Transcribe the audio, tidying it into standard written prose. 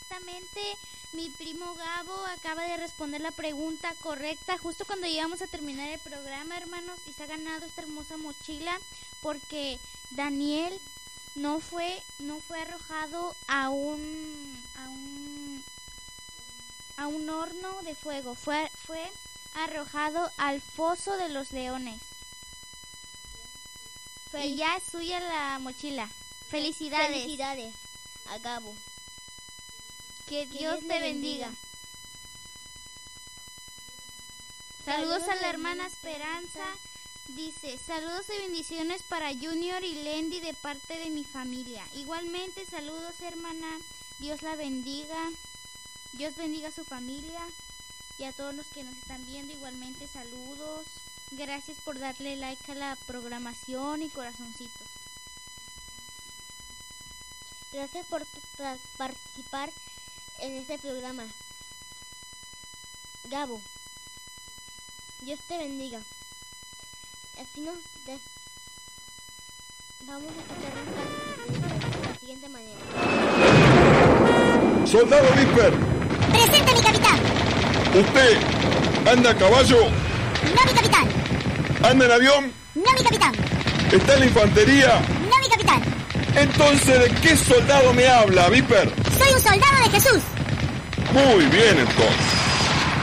exactamente. Mi primo Gabo acaba de responder la pregunta correcta justo cuando íbamos a terminar el programa, hermanos, y se ha ganado esta hermosa mochila porque Daniel no fue arrojado a un horno de fuego, fue arrojado al foso de los leones. Y ya es suya la mochila. Felicidades. Felicidades a Gabo. Que Dios te bendiga. Saludos a la hermana Esperanza. Dice, saludos y bendiciones para Junior y Lendy de parte de mi familia. Igualmente, saludos, hermana. Dios la bendiga. Dios bendiga a su familia. Y a todos los que nos están viendo, igualmente, saludos. Gracias por darle like a la programación y corazoncitos. Gracias por participar en este programa. Gabo, Dios te bendiga. Así vamos a escuchar un canto de la siguiente manera. ¡Soldado Viper! ¡Presente, mi capitán! ¿Usted anda a caballo? ¡No, mi capitán! ¿Anda en avión? ¡No, mi capitán! ¿Está en la infantería? ¡No, mi capitán! Entonces, ¿de qué soldado me habla, Viper? ¡Soy un soldado de Jesús! Muy bien, entonces.